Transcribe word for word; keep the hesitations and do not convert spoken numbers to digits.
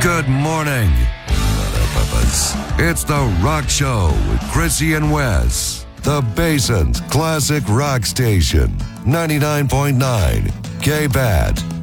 Good morning. It's The Rock Show with Chrissy and Wes. The Basin's classic rock station. ninety-nine point nine K B A T.